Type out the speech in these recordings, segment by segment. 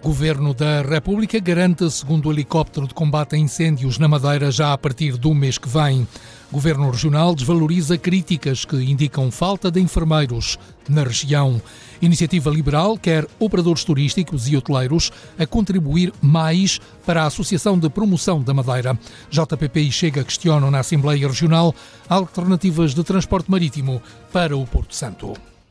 Governo da República garante segundo helicóptero de combate a incêndios na Madeira já a partir do mês que vem. Governo Regional desvaloriza críticas que indicam falta de enfermeiros na região. Iniciativa Liberal quer operadores turísticos e hoteleiros a contribuir mais para a Associação de Promoção da Madeira. JPP e Chega questionam na Assembleia Regional alternativas de transporte marítimo para o Porto Santo.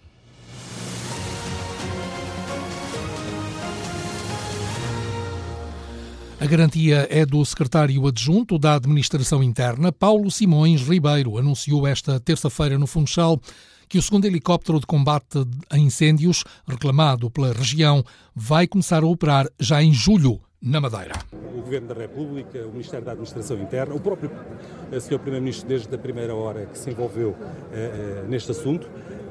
A garantia é do secretário adjunto da Administração Interna, Paulo Simões Ribeiro. Anunciou esta terça-feira no Funchal que o segundo helicóptero de combate a incêndios, reclamado pela região, vai começar a operar já em julho na Madeira. O Governo da República, o Ministério da Administração Interna, o próprio Sr. Primeiro-Ministro, desde a primeira hora que se envolveu neste assunto,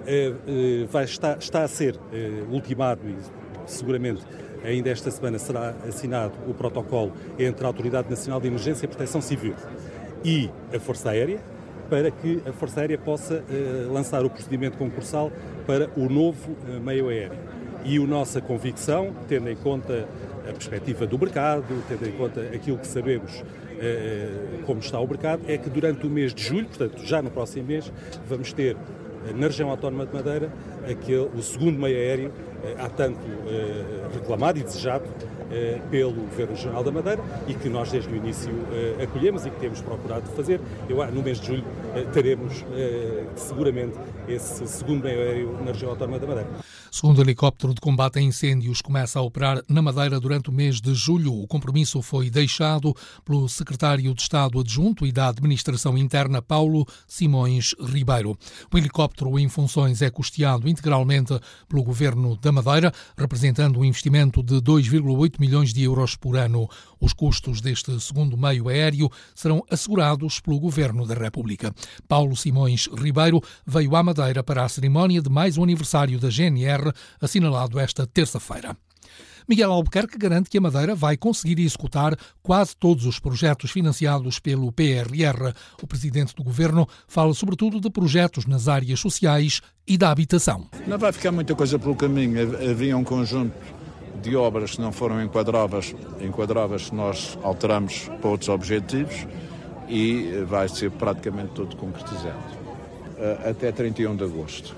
está a ser ultimado e seguramente ainda esta semana será assinado o protocolo entre a Autoridade Nacional de Emergência e Proteção Civil e a Força Aérea, para que a Força Aérea possa lançar o procedimento concursal para o novo meio aéreo. E a nossa convicção, tendo em conta a perspectiva do mercado, tendo em conta aquilo que sabemos como está o mercado, é que durante o mês de julho, portanto já no próximo mês, vamos ter na região autónoma de Madeira o segundo meio aéreo há tanto reclamado e desejado pelo Governo Regional da Madeira e que nós desde o início acolhemos e que temos procurado fazer. No mês de julho teremos seguramente esse segundo meio aéreo na região autónoma da Madeira. Segundo helicóptero de combate a incêndios começa a operar na Madeira durante o mês de julho. O compromisso foi deixado pelo secretário de Estado adjunto e da Administração Interna, Paulo Simões Ribeiro. O helicóptero em funções é custeado integralmente pelo Governo da Madeira, representando um investimento de 2,8 milhões de euros por ano. Os custos deste segundo meio aéreo serão assegurados pelo Governo da República. Paulo Simões Ribeiro veio à Madeira para a cerimónia de mais um aniversário da GNR, assinalado esta terça-feira. Miguel Albuquerque garante que a Madeira vai conseguir executar quase todos os projetos financiados pelo PRR. O presidente do governo fala sobretudo de projetos nas áreas sociais e da habitação. Não vai ficar muita coisa pelo caminho. Havia um conjunto de obras que não foram enquadráveis, nós alteramos para outros objetivos e vai ser praticamente tudo concretizado até 31 de agosto.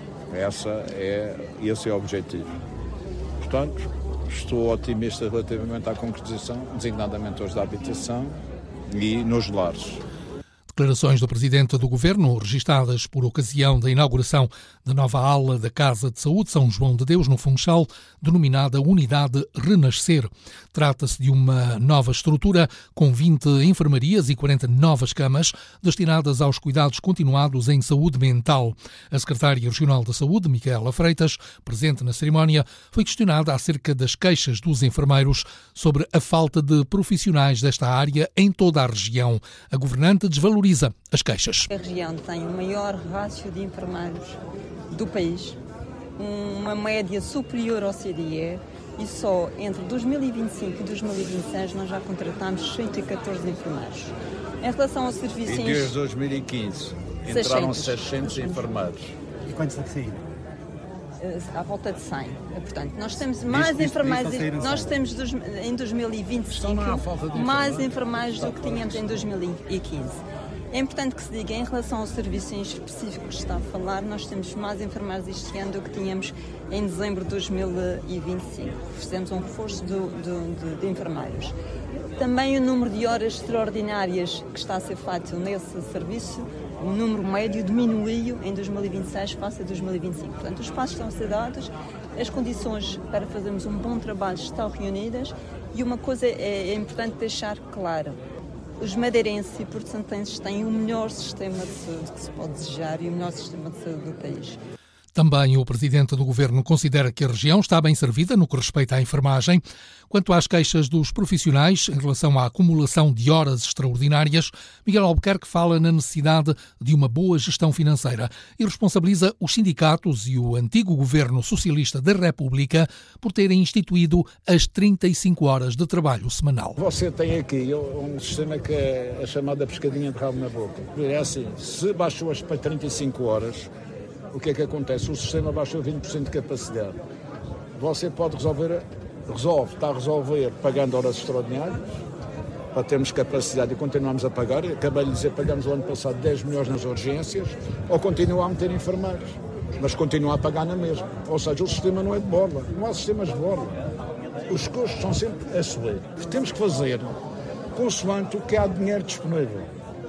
Esse é o objetivo. Portanto, estou otimista relativamente à concretização, designadamente hoje da habitação e nos lares. Declarações do Presidente do Governo, registadas por ocasião da inauguração da nova ala da Casa de Saúde São João de Deus, no Funchal, denominada Unidade Renascer. Trata-se de uma nova estrutura com 20 enfermarias e 40 novas camas destinadas aos cuidados continuados em saúde mental. A Secretária Regional da Saúde, Micaela Freitas, presente na cerimónia, foi questionada acerca das queixas dos enfermeiros sobre a falta de profissionais desta área em toda a região. A governante desvaloriza as queixas. A região tem o maior rácio de enfermeiros do país, uma média superior ao CDE e só entre 2025 e 2026 nós já contratamos 114 enfermeiros. Em relação aos serviços... E desde 2015 entraram 600 enfermeiros. E quantos é que saíram? À volta de 100. Portanto, nós temos mais enfermeiros, nós temos em 2025 mais enfermeiros do que tínhamos em 2015. É importante que se diga, em relação ao serviço em específico que está a falar, nós temos mais enfermeiros este ano do que tínhamos em dezembro de 2025. Fizemos um reforço de enfermeiros. Também o número de horas extraordinárias que está a ser feito nesse serviço, o número médio diminuiu em 2026 face a 2025. Portanto, os passos estão a ser dados, as condições para fazermos um bom trabalho estão reunidas e uma coisa é importante deixar claro. Os madeirenses e porto-santenses têm o melhor sistema de saúde que se pode desejar e o melhor sistema de saúde do país. Também o Presidente do Governo considera que a região está bem servida no que respeita à enfermagem. Quanto às queixas dos profissionais em relação à acumulação de horas extraordinárias, Miguel Albuquerque fala na necessidade de uma boa gestão financeira e responsabiliza os sindicatos e o antigo Governo Socialista da República por terem instituído as 35 horas de trabalho semanal. Você tem aqui um sistema que é a chamada pescadinha de rabo na boca. É assim, se baixou para 35 horas... O que é que acontece? O sistema baixou 20% de capacidade. Você pode resolver está a resolver pagando horas extraordinárias, para termos capacidade e continuamos a pagar. Acabei de dizer, pagamos o ano passado 10 milhões nas urgências, ou continua a meter enfermeiros, mas continua a pagar na mesma. Ou seja, o sistema não é de borla, não há sistemas de borla. Os custos são sempre a subir. Temos que fazer consoante o que há de dinheiro disponível.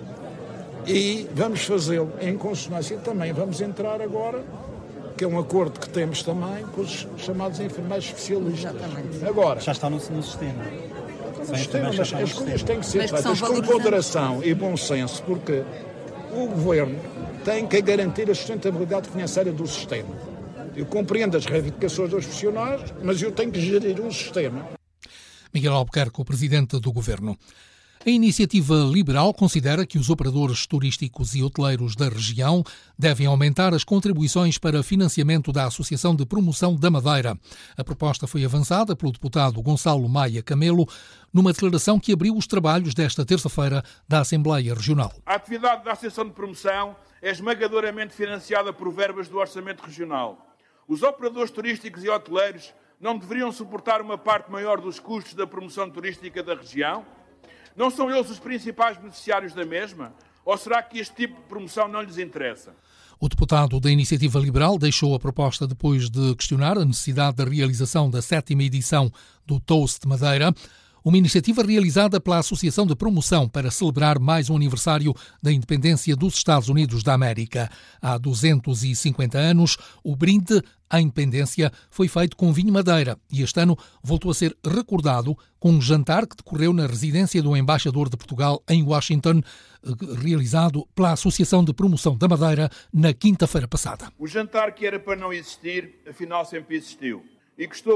E vamos fazê-lo em consonância também. Vamos entrar agora, que é um acordo que temos também com os chamados enfermeiros especialistas. Exatamente. Agora, já está no sistema. Mas as coisas têm que ser feitas com ponderação e bom senso, porque o Governo tem que garantir a sustentabilidade financeira do sistema. Eu compreendo as reivindicações dos profissionais, mas eu tenho que gerir um sistema. Miguel Albuquerque, o presidente do Governo. A iniciativa liberal considera que os operadores turísticos e hoteleiros da região devem aumentar as contribuições para financiamento da Associação de Promoção da Madeira. A proposta foi avançada pelo deputado Gonçalo Maia Camelo numa declaração que abriu os trabalhos desta terça-feira da Assembleia Regional. A atividade da Associação de Promoção é esmagadoramente financiada por verbas do Orçamento Regional. Os operadores turísticos e hoteleiros não deveriam suportar uma parte maior dos custos da promoção turística da região? Não são eles os principais beneficiários da mesma? Ou será que este tipo de promoção não lhes interessa? O deputado da Iniciativa Liberal deixou a proposta depois de questionar a necessidade da realização da 7ª edição do Toast Madeira, uma iniciativa realizada pela Associação de Promoção para celebrar mais um aniversário da independência dos Estados Unidos da América. Há 250 anos, o brinde à independência foi feito com vinho Madeira e este ano voltou a ser recordado com um jantar que decorreu na residência do embaixador de Portugal em Washington, realizado pela Associação de Promoção da Madeira na quinta-feira passada. O jantar que era para não existir, afinal sempre existiu. E custou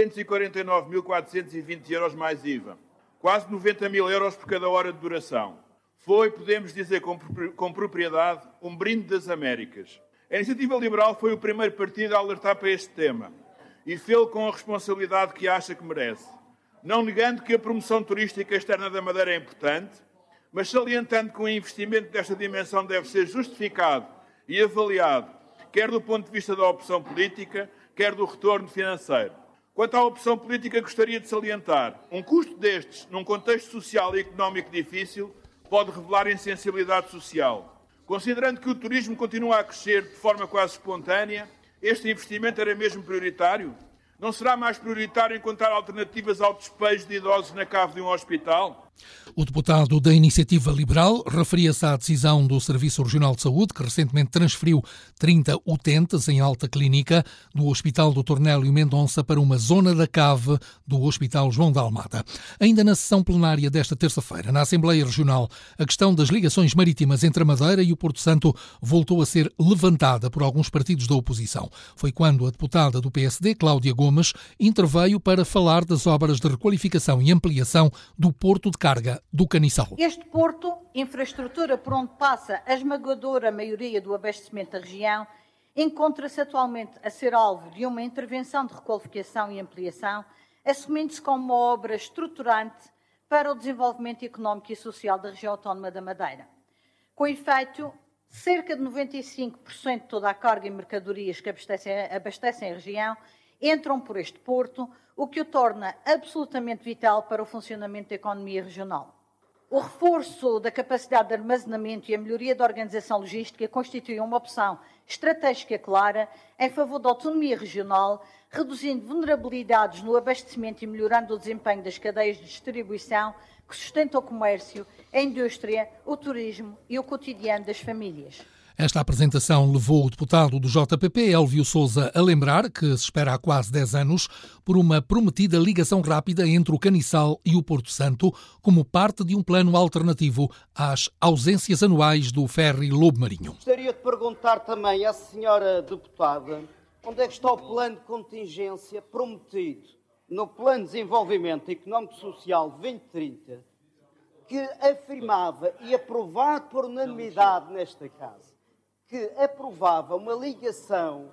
449.420 euros mais IVA. Quase 90 mil euros por cada hora de duração. Foi, podemos dizer com propriedade, um brinde das Américas. A Iniciativa Liberal foi o primeiro partido a alertar para este tema e fê-lo com a responsabilidade que acha que merece. Não negando que a promoção turística externa da Madeira é importante, mas salientando que o investimento desta dimensão deve ser justificado e avaliado, quer do ponto de vista da opção política, quer do retorno financeiro. Quanto à opção política, gostaria de salientar, um custo destes, num contexto social e económico difícil, pode revelar insensibilidade social. Considerando que o turismo continua a crescer de forma quase espontânea, este investimento era mesmo prioritário? Não será mais prioritário encontrar alternativas ao despejo de idosos na cave de um hospital? O deputado da Iniciativa Liberal referia-se à decisão do Serviço Regional de Saúde, que recentemente transferiu 30 utentes em alta clínica do Hospital Dr. Nélio Mendonça para uma zona da cave do Hospital João de Almada. Ainda na sessão plenária desta terça-feira, na Assembleia Regional, a questão das ligações marítimas entre a Madeira e o Porto Santo voltou a ser levantada por alguns partidos da oposição. Foi quando a deputada do PSD, Cláudia Gomes, interveio para falar das obras de requalificação e ampliação do Porto de Carga do Caniçal. Este porto, infraestrutura por onde passa a esmagadora maioria do abastecimento da região, encontra-se atualmente a ser alvo de uma intervenção de requalificação e ampliação, assumindo-se como uma obra estruturante para o desenvolvimento económico e social da região autónoma da Madeira. Com efeito, cerca de 95% de toda a carga e mercadorias que abastecem a região entram por este porto, o que o torna absolutamente vital para o funcionamento da economia regional. O reforço da capacidade de armazenamento e a melhoria da organização logística constituem uma opção estratégica clara em favor da autonomia regional, reduzindo vulnerabilidades no abastecimento e melhorando o desempenho das cadeias de distribuição que sustentam o comércio, a indústria, o turismo e o cotidiano das famílias. Esta apresentação levou o deputado do JPP, Elvio Sousa, a lembrar que se espera há quase 10 anos por uma prometida ligação rápida entre o Caniçal e o Porto Santo, como parte de um plano alternativo às ausências anuais do ferry Lobo Marinho. Gostaria de perguntar também à senhora deputada onde é que está o plano de contingência prometido no Plano de Desenvolvimento Económico-Social 2030, que afirmava e aprovado por unanimidade nesta casa, que aprovava uma ligação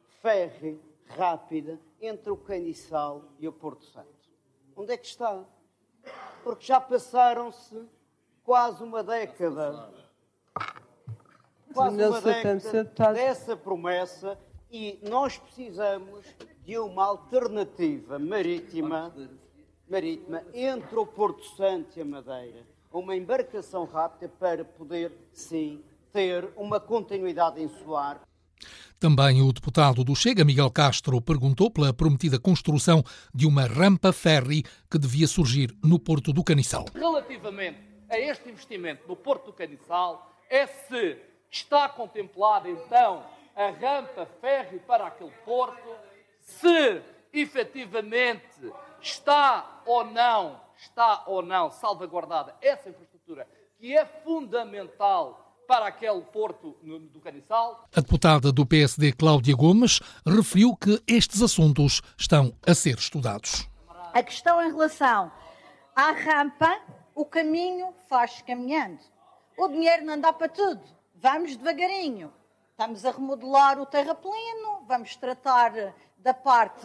férrea rápida entre o Caniçal e o Porto Santo. Onde é que está? Porque já passaram-se quase uma década. Quase uma década dessa promessa e nós precisamos de uma alternativa marítima entre o Porto Santo e a Madeira. Uma embarcação rápida para poder, sim, ter uma continuidade insular. Também o deputado do Chega, Miguel Castro, perguntou pela prometida construção de uma rampa ferry que devia surgir no Porto do Caniçal. Relativamente a este investimento no Porto do Caniçal, é se está contemplada então a rampa ferry para aquele porto, se efetivamente está ou não salvaguardada essa infraestrutura que é fundamental para aquele porto do Caniçal. A deputada do PSD, Cláudia Gomes, referiu que estes assuntos estão a ser estudados. A questão em relação à rampa, o caminho faz caminhando. O dinheiro não dá para tudo. Vamos devagarinho. Estamos a remodelar o terrapleno, vamos tratar da parte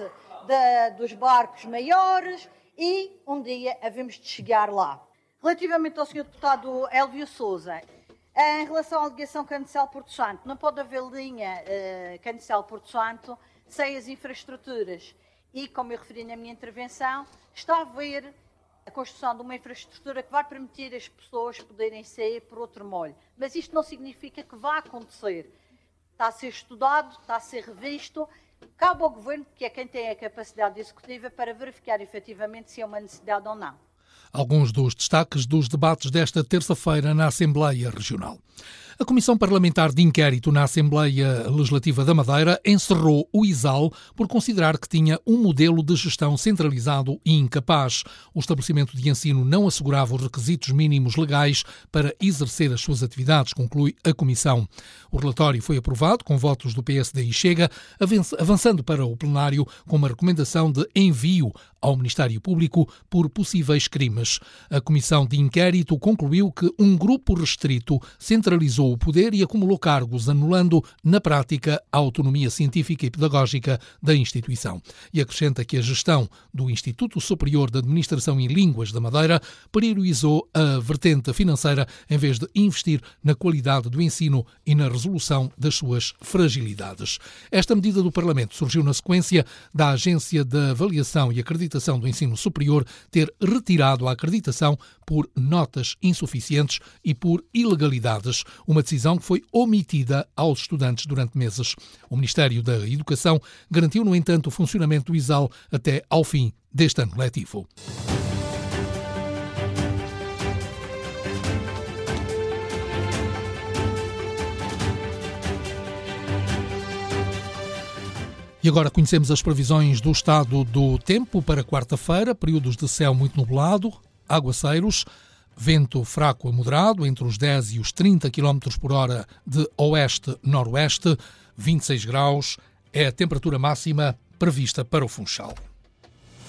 dos barcos maiores e um dia havemos de chegar lá. Relativamente ao Sr. Deputado Elvio Sousa, em relação à ligação Caniçal-Porto Santo, não pode haver linha Caniçal-Porto Santo sem as infraestruturas. E, como eu referi na minha intervenção, está a haver a construção de uma infraestrutura que vai permitir as pessoas poderem sair por outro molho. Mas isto não significa que vá acontecer. Está a ser estudado, está a ser revisto. Cabe ao Governo, que é quem tem a capacidade executiva, para verificar efetivamente se é uma necessidade ou não. Alguns dos destaques dos debates desta terça-feira na Assembleia Regional. A Comissão Parlamentar de Inquérito na Assembleia Legislativa da Madeira encerrou o ISAL por considerar que tinha um modelo de gestão centralizado e incapaz. O estabelecimento de ensino não assegurava os requisitos mínimos legais para exercer as suas atividades, conclui a Comissão. O relatório foi aprovado com votos do PSD e Chega, avançando para o plenário com uma recomendação de envio ao Ministério Público por possíveis crimes. A Comissão de Inquérito concluiu que um grupo restrito centralizou o poder e acumulou cargos, anulando, na prática, a autonomia científica e pedagógica da instituição. E acrescenta que a gestão do Instituto Superior de Administração em Línguas da Madeira priorizou a vertente financeira em vez de investir na qualidade do ensino e na resolução das suas fragilidades. Esta medida do Parlamento surgiu na sequência da Agência de Avaliação e Acreditação do Ensino Superior ter retirado a acreditação por notas insuficientes e por ilegalidades, uma decisão que foi omitida aos estudantes durante meses. O Ministério da Educação garantiu, no entanto, o funcionamento do ISAL até ao fim deste ano letivo. E agora conhecemos as previsões do estado do tempo para quarta-feira, períodos de céu muito nublado, aguaceiros, vento fraco a moderado, entre os 10 e os 30 km por hora de oeste-noroeste, 26 graus, é a temperatura máxima prevista para o Funchal.